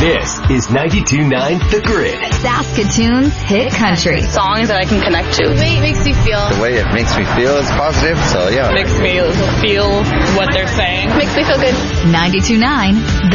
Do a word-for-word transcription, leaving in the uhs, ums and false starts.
This is ninety-two point nine The Grid. Saskatoon's hit country. Songs that I can connect to. The way it makes me feel. The way it makes me feel is positive, so yeah. Makes me feel what they're saying. Makes me feel good. ninety-two point nine